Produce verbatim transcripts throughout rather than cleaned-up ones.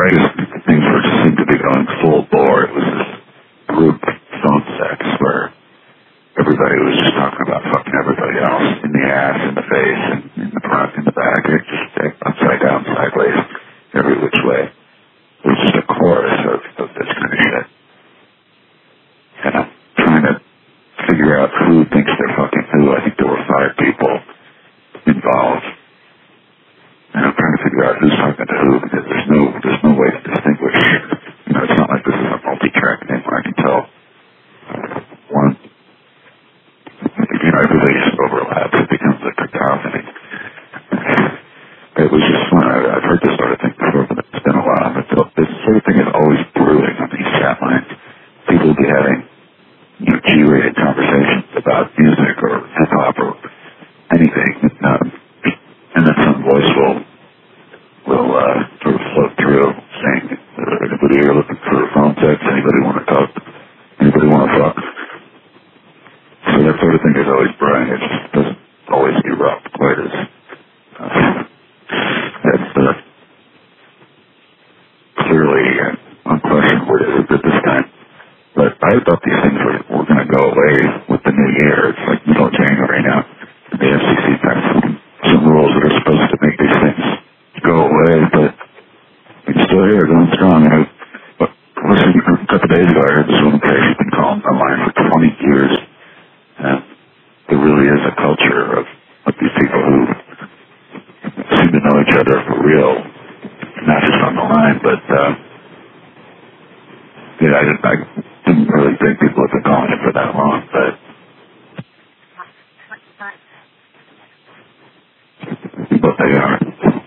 just, things were just seemed to be going full bore. It was this group phone sex where everybody was just talking about fucking everybody else in the ass, in the face, and in the front, in the back. It just upside down, sideways, every which way. It was just a chorus of, of this kind of shit. And I'm trying to figure out who thinks they're fucking who. I think there were five people involved. And I'm trying to figure out who's talking to who, because there's no there's no way to distinguish. You know, it's not like this is a multi-track thing where I can tell one. You know, everybody just overlaps. It becomes a cacophony. It was just fun. I, I've heard this sort of thing before, but it's been a while. But this sort of thing is always brewing on these chat lines. People will be having, you know, G-rated conversations about music or hip-hop or anything. Um, and then some voice will, will uh, sort of float through saying, anybody here looking for phone sex? Anybody want to talk? Anybody want to fuck? So that sort of thing is always brewing. It just doesn't always erupt quite as uh, that's uh, clearly and unquestionably as it did this time. But I thought these things were, were going to go away with the new year. It's like middle of January now. The F C C passed some, some rules that are supposed to make these things go away, but it's still here, going strong. And I, but listen, a couple days ago, I heard this woman say she's been calling online for twenty years. And there really is a culture of, of these people who seem to know each other for real, not just on the line, but uh, yeah, I didn't, I didn't really think people have been calling it for that long, but but they are.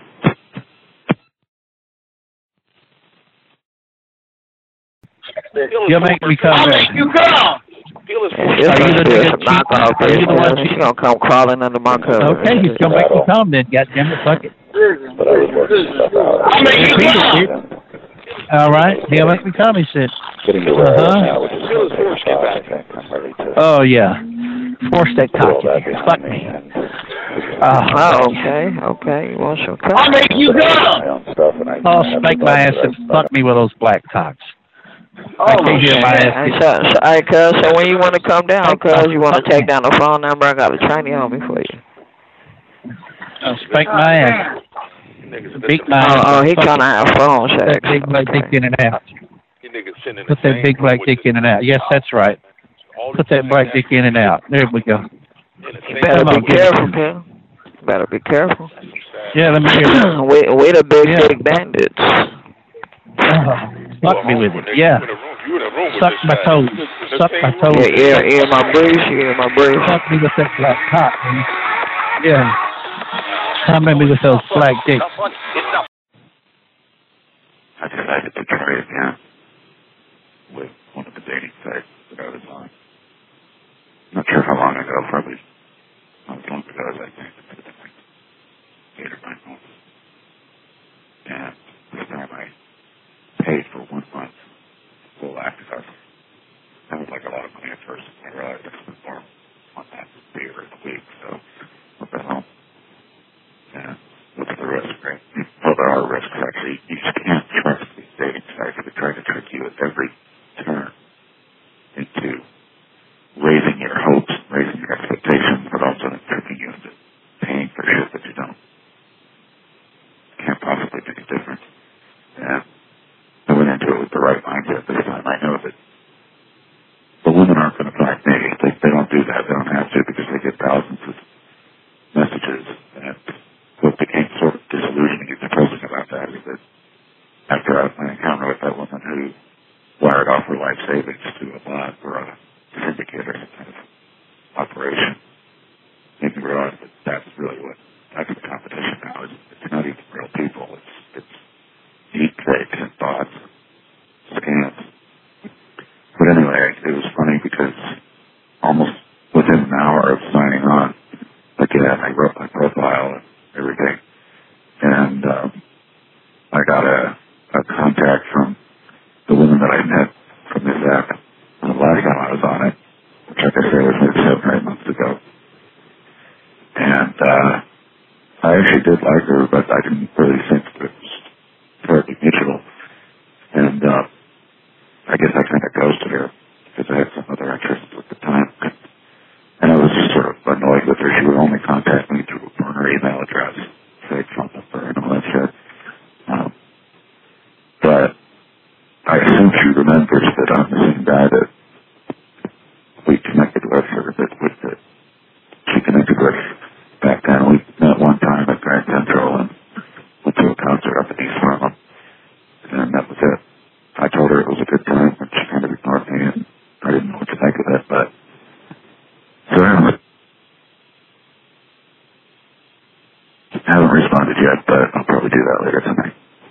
You'll make me come back. You come! Are you the nigga cheap? Are you the one she's gonna come crawling under my cover? Okay, he's gonna make me come then, goddammit, fuck it. I'll make you come! All right, he'll make me come, he said. Uh-huh. Oh, yeah. Force that cock in here. Fuck me. Uh, oh, okay, okay. You want some cock? I'll make you come! Oh, spank my ass and fuck me with those black cocks. Oh, I can't hear my ass. So, so, all right, cuz, so when you want to come down, cuz, you want to take down the phone number, I got a Chinese homie for you. Oh, spank my ass. Beat my ass. Oh, oh he kind of have phone sex. That big black dick in and out. Put that big black dick in and out. Yes, that's right. Put that black dick in and out. There we go. You better be careful, Ken. Better be careful. Yeah, let me hear that. we, we the big, yeah. big bandits. Oh, fuck me with it. Yeah. Suck my toes. Suck my toes. Yeah, yeah, yeah, my breeze. Yeah, my breeze. Fuck me with that black cock, man. Yeah. Come at me with those black dicks. I decided to try again with one of the dating sites that I was on. Not sure how long ago, probably not as long ago as I think. It could have been like eight or nine months. And this time I paid for one month full access. That was like a lot of money at first. I realized I spent more on that beer in a week, so what the hell? Yeah, look at the risk, right? Well, there are risks, actually. You just can't trust these dating sites. They try to trick you at every turn into raising your hopes, raising your expectations, but also tricking you into paying for shit that you don't. Can't possibly make a difference. Yeah. I went into it with the right mindset this time. I know that the women aren't going to find me. They, they don't do that. They don't have to because they get thousands of messages. And what became sort of disillusioning and depressing about that is that after my encounter with that woman who wired off her life savings to a bot or a syndicate or some kind of operation, made me realize that that's really what type of competition now is. It's not even real people. It's it's deep fakes and bots, scams. But anyway, it was funny because almost within an hour of signing on, again, I wrote my profile and everything, and um, I got a, a contact from the woman that I met from this app the last time I was on it, which like I say was like seven or eight months ago. And uh, I actually did like her, but I didn't really think that it was terribly mutual. do that later tonight.